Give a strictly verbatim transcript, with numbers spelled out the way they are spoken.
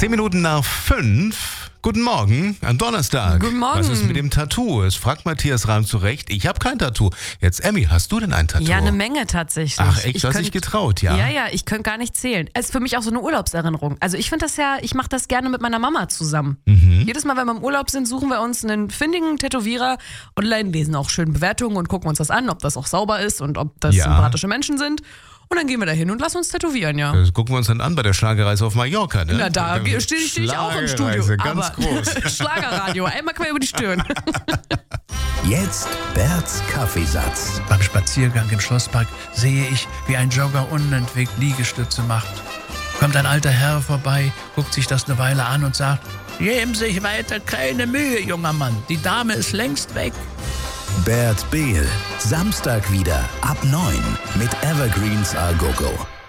Zehn Minuten nach fünf. Guten Morgen, am Donnerstag. Guten Morgen. Was ist mit dem Tattoo? Es fragt Matthias Rahm zu Recht. Ich habe kein Tattoo. Jetzt, Emmy, hast du denn ein Tattoo? Ja, eine Menge tatsächlich. Ach echt, ich du hast könnt, dich getraut, ja? Ja, ja, ich könnte gar nicht zählen. Es ist für mich auch so eine Urlaubserinnerung. Also ich finde das ja, ich mache das gerne mit meiner Mama zusammen. Mhm. Jedes Mal, wenn wir im Urlaub sind, suchen wir uns einen findigen Tätowierer und lesen auch schön Bewertungen und gucken uns das an, ob das auch sauber ist und ob das Ja. sympathische Menschen sind. Und dann gehen wir da hin und lassen uns tätowieren, ja. Das gucken wir uns dann an bei der Schlagerreise auf Mallorca, ne? Na, da stehe ich, steh ich auch im Studio. Schlagerreise, ganz aber groß. Schlagerradio, einmal quer über die Stirn. Jetzt Berts Kaffeesatz. Beim Spaziergang im Schlosspark sehe ich, wie ein Jogger unentwegt Liegestütze macht. Kommt ein alter Herr vorbei, guckt sich das eine Weile an und sagt: Geben sich weiter keine Mühe, junger Mann, die Dame ist längst weg. Bert Behl, Samstag wieder ab neun mit Evergreens A Go Go.